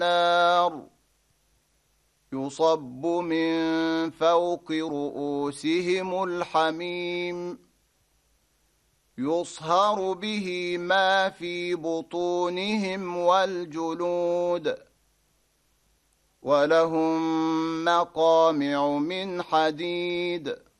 النار يصب من فوق رؤوسهم الحميم يصهر به ما في بطونهم والجلود ولهم مقامع من حديد